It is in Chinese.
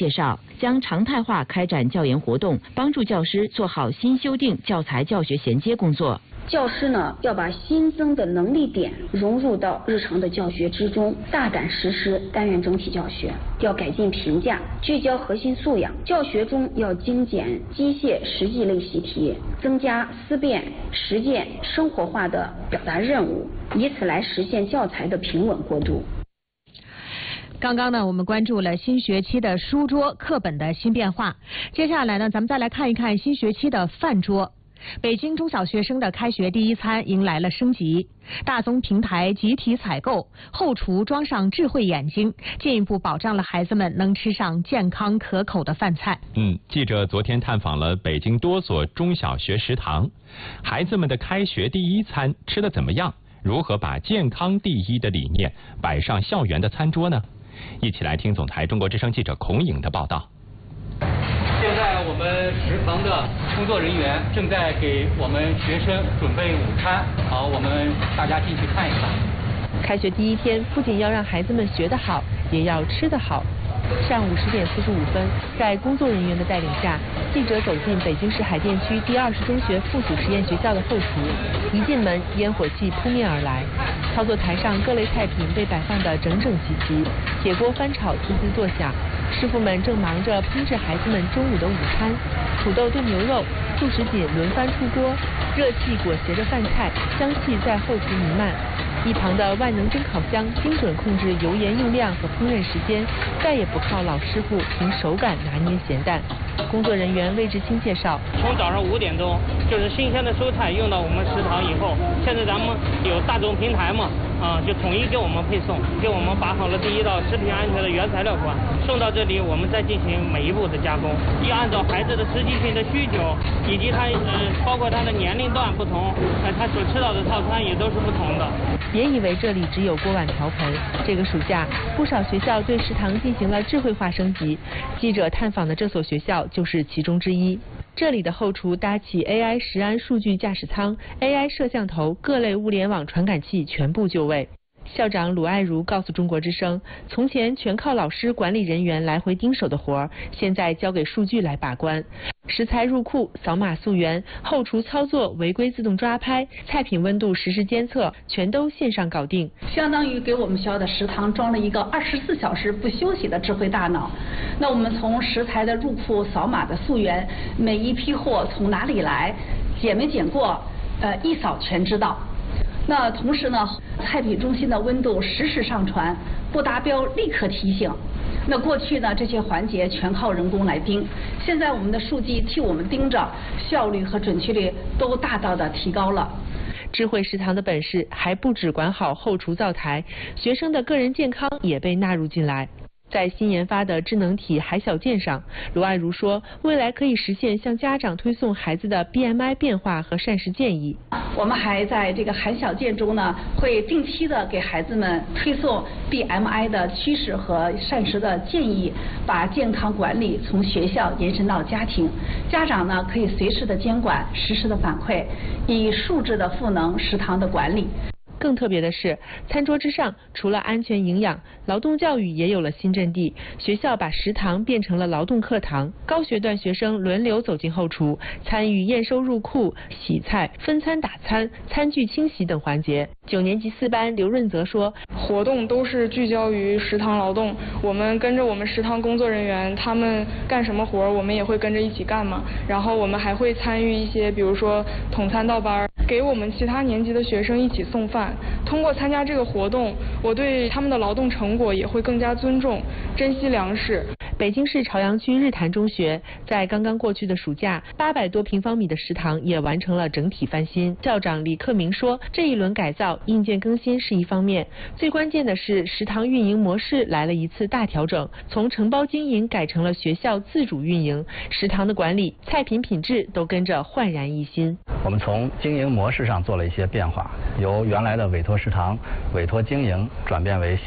介绍，将常态化开展教研活动，帮助教师做好新修订教材教学衔接工作。 教师呢，要把新增的能力点融入到日常的教学之中，大胆实施单元整体教学，要改进评价，聚焦核心素养。教学中要精简机械实际类习题，增加思辨、实践、生活化的表达任务，以此来实现教材的平稳过渡。 刚刚呢，我们关注了新学期的书桌课本的新变化。接下来呢，咱们再来看一看新学期的饭桌。北京中小学生的开学第一餐迎来了升级，大宗平台集体采购，后厨装上智慧眼睛，进一步保障了孩子们能吃上健康可口的饭菜。 记者昨天探访了北京多所中小学食堂，孩子们的开学第一餐吃得怎么样？如何把健康第一的理念摆上校园的餐桌呢？一起来听总台中国之声记者孔颖的报道。 现在我们食堂的工作人员正在给我们学生准备午餐，好，我们大家进去看一看。 开学第一天，不仅要让孩子们学得好，也要吃得好。上午10点45分，在工作人员的带领下，记者走进北京市海淀区第20中学附属实验学校的后厨。一进门，烟火气扑面而来，操作台上各类菜品被摆放得整整齐齐，铁锅翻炒滋滋作响。师傅们正忙着烹制孩子们中午的午餐，土豆炖牛肉、素食锦轮番出锅，热气裹挟着饭菜，香气在后厨弥漫。一旁的万能蒸烤箱精准控制油盐用量和烹饪时间，再也不靠老师傅凭手感拿捏咸淡。工作人员魏志清介绍， 从早上5点钟，就是新鲜的蔬菜用到我们食堂以后，现在咱们有大众平台嘛，就统一给我们配送，给我们把好了第一道食品安全的原材料款，送到这里，我们再进行每一步的加工，要按照孩子的实际性的需求，以及他包括他的年龄段不同，他所吃到的套餐也都是不同的。 别以为这里只有锅碗瓢盆，这个暑假不少学校对食堂进行了智慧化升级，记者探访的这所学校就是其中之一。这里的后厨搭起 AI 食安数据驾驶舱、AI 摄像头、各类物联网传感器全部就位。校长鲁爱如告诉中国之声，从前全靠老师管理人员来回盯手的活儿，现在交给数据来把关。食材入库、扫码溯源、后厨操作、违规自动抓拍、菜品温度实时监测，全都线上搞定。 相当于给我们学校的食堂装了一个24小时不休息的智慧大脑。那我们从食材的入库、扫码的溯源，每一批货从哪里来，检没检过，一扫全知道。那同时呢，菜品中心的温度实时上传，不达标立刻提醒。那过去呢，这些环节全靠人工来盯，现在我们的数据替我们盯着，效率和准确率都大大的提高了。 智慧食堂的本事还不只管好后厨灶台，学生的个人健康也被纳入进来。在新研发的智能体海小健上，罗爱如说，未来可以实现向家长推送孩子的 BMI 变化和膳食建议。 我们还在这个海小健中呢，会定期的给孩子们推送 BMI 的趋势和膳食的建议，把健康管理从学校延伸到家庭。家长呢可以随时的监管，实时的反馈，以数字的赋能食堂的管理。 更特别的是，餐桌之上除了安全营养，劳动教育也有了新阵地。学校把食堂变成了劳动课堂，高学段学生轮流走进后厨，参与验收入库、洗菜、分餐打餐、餐具清洗等环节。9年级4班刘润泽说， 活动都是聚焦于食堂劳动，我们跟着我们食堂工作人员，他们干什么活我们也会跟着一起干嘛。然后我们还会参与一些，比如说统餐到班，给我们其他年级的学生一起送饭。通过参加这个活动，我对他们的劳动成果也会更加尊重，珍惜粮食。 北京市朝阳区日坛中学在刚刚过去的暑假，800多平方米的食堂也完成了整体翻新。校长李克明说，这一轮改造硬件更新是一方面，最关键的是食堂运营模式来了一次大调整，从承包经营改成了学校自主运营，食堂的管理、菜品品质都跟着焕然一新。 我们从经营模式上做了一些变化，由原来的委托食堂、委托经营转变为